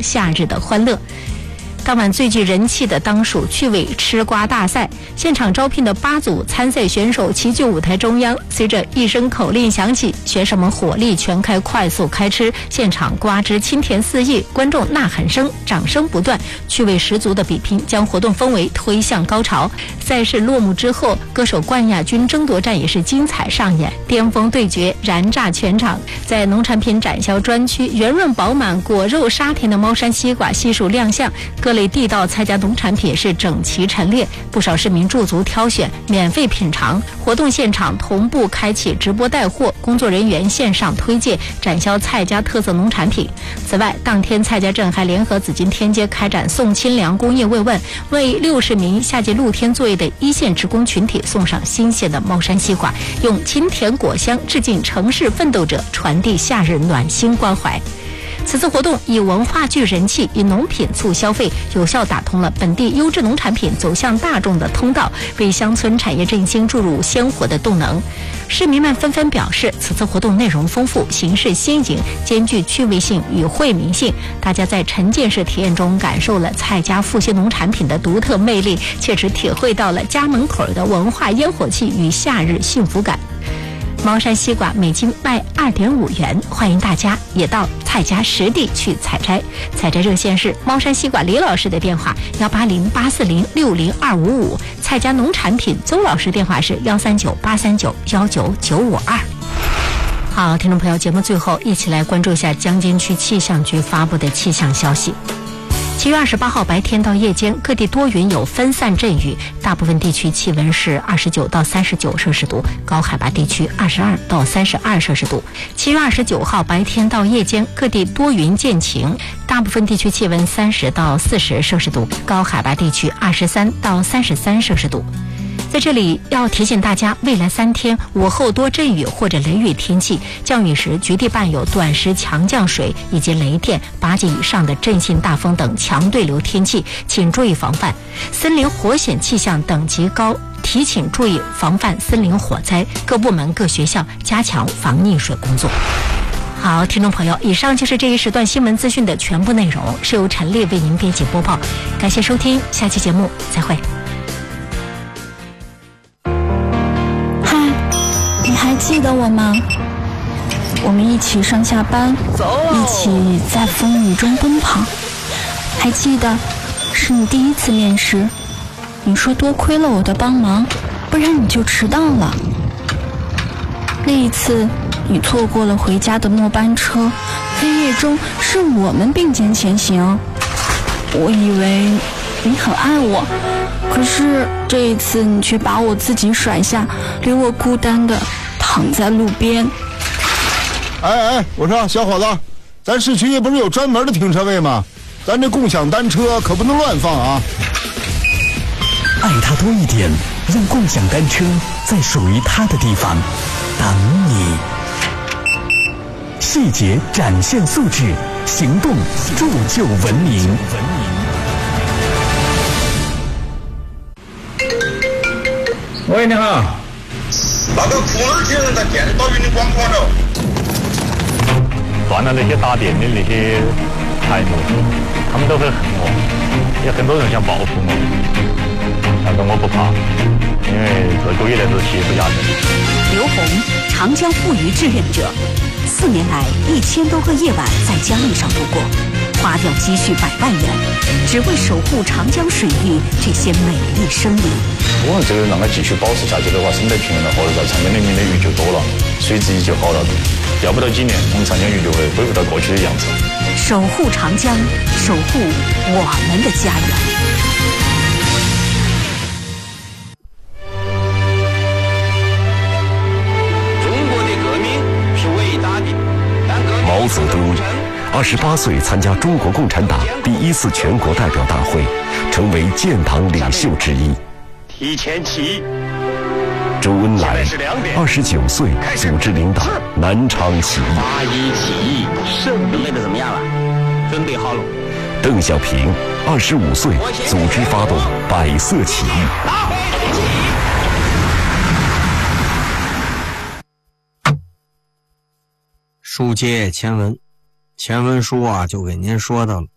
夏日的欢乐。当晚最具人气的当属趣味吃瓜大赛，现场招聘的8组参赛选手齐聚舞台中央，随着一声口令响起，选手们火力全开，快速开吃，现场瓜汁清甜四溢，观众呐喊声、掌声不断，趣味十足的比拼将活动氛围推向高潮。赛事落幕之后，歌手冠亚军争夺战也是精彩上演，巅峰对决燃炸全场。在农产品展销专区，圆润饱满、果肉沙甜的猫山西瓜悉数亮相，各类地道蔡家农产品是整齐陈列，不少市民驻足挑选，免费品尝。活动现场同步开启直播带货，工作人员线上推荐展销蔡家特色农产品。此外，当天蔡家镇还联合紫金天街开展送亲粮公益慰问，为60名夏季露天作业的一线职工群体送上新鲜的猫山西瓜，用清甜果香致敬城市奋斗者，传递夏日暖心关怀。此次活动以文化聚人气，以农品促消费，有效打通了本地优质农产品走向大众的通道，为乡村产业振兴注入鲜活的动能。市民们纷纷表示，此次活动内容丰富，形式新颖，兼具趣味性与惠民性。大家在沉浸式体验中感受了蔡家复兴农产品的独特魅力，切实体会到了家门口的文化烟火气与夏日幸福感。猫山西瓜每斤卖2.5元，欢迎大家也到蔡家实地去采摘。采摘热线是猫山西瓜李老师的电话18084060255，蔡家农产品邹老师电话是13983919952。好，听众朋友，节目最后一起来关注一下江津区气象局发布的气象消息。7月28号白天到夜间，各地多云有分散阵雨，大部分地区气温是29到39摄氏度，高海拔地区22到32摄氏度。7月29号白天到夜间，各地多云见晴，大部分地区气温30到40摄氏度，高海拔地区23到33摄氏度。在这里要提醒大家，未来3天午后多阵雨或者雷雨天气，降雨时局地伴有短时强降水以及雷电、8级以上的阵性大风等强对流天气，请注意防范。森林火险气象等级高，提请注意防范森林火灾，各部门各学校加强防溺水工作。好，听众朋友，以上就是这一时段新闻资讯的全部内容，是由陈丽为您编辑播报，感谢收听，下期节目再会。 你还记得我吗？我们一起上下班，一起在风雨中奔跑。还记得是你第1次面试，你说多亏了我的帮忙，不然你就迟到了。那一次你错过了回家的末班车，黑夜中是我们并肩前行。我以为你很爱我，可是这一次你却把我自己甩下，留我孤单的躺在路边。 我说小伙子，咱市区不是有专门的停车位吗？咱这共享单车可不能乱放啊！ 爱它多一点，让共享单车在属于它的地方等你。细节展现素质，行动铸就文明。 喂，你好。 那个库尔街人在电视导云的广播着。 断了那些打电的那些台幕，他们都很恨我，也很多人想报复我，但是我不怕，因为自古以来是欺负家人。 刘洪，长江富渔志愿者，4年来1000多个夜晚在江里上度过，花掉积蓄100万元，只为守护长江水域这些美丽生灵。 我们这个让它继续保持下去的话，生态平衡的话，在长江里面的鱼就多了，水质就好了。要不到几年，我们长江鱼就会恢复到过去的样子。 守护长江，守护我们的家园。 中国的革命是伟大的，但革命毛泽东28岁参加中国共产党第1次全国代表大会，成为建党领袖之一。 提前起。 周恩来29岁组织领导南昌起义。 8.1起义胜利的怎么样了？准备好了。 邓小平25岁组织发动百色起义。 大会书接前文，前文书啊就给您说到了